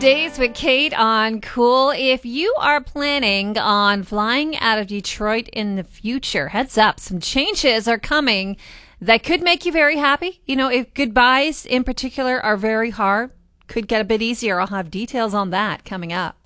Days with Kate on Cool. If you are planning on flying out of Detroit in the future, heads up, some changes are coming that could make you very happy. You know, if goodbyes in particular are very hard, could get a bit easier. I'll have details on that coming up.